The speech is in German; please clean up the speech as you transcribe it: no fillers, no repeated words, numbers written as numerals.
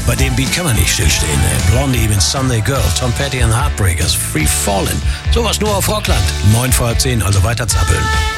Bei dem Beat kann man nicht stillstehen. Blondie mit Sunday Girl, Tom Petty and Heartbreakers, Free Fallin'. Sowas nur auf Rockland. 9 vor 10, also weiter zappeln.